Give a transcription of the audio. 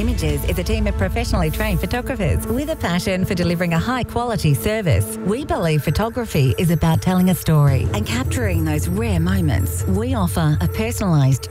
Images is a team of professionally trained photographers with a passion for delivering a high-quality service. We believe photography is about telling a story and capturing those rare moments. We offer a personalised